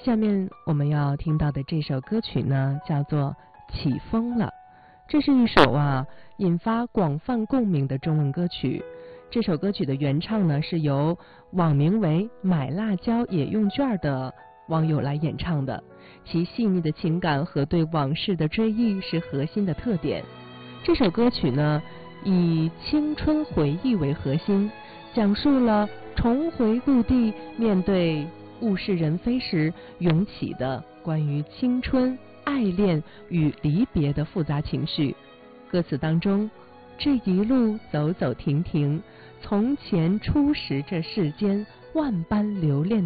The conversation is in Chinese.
下面我们要听到的这首歌曲呢，叫做《起风了》。这是一首引发广泛共鸣的中文歌曲。这首歌曲的原唱呢，是由网名为买辣椒也用券的网友来演唱的，其细腻的情感和对往事的追忆是核心的特点。这首歌曲呢，以青春回忆为核心，讲述了重回故地面对物是人非时涌起的关于青春、爱恋与离别的复杂情绪。歌词当中，这一路走走停停，从前初识这世间万般留恋